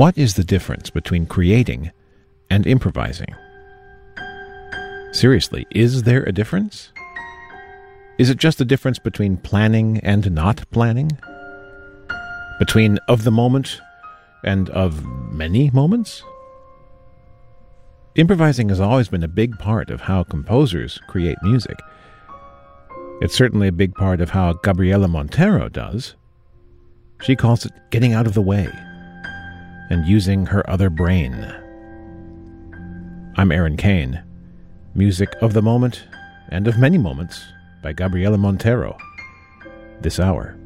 What is the difference between creating and improvising? Seriously, is there a difference? Is it just a difference between planning and not planning? Between of the moment and of many moments? Improvising has always been a big part of how composers create music. It's certainly a big part of how Gabriela Montero does. She calls it getting out of the way and using her other brain. I'm Aaron Kane. Music of the moment and of many moments by Gabriela Montero. This hour.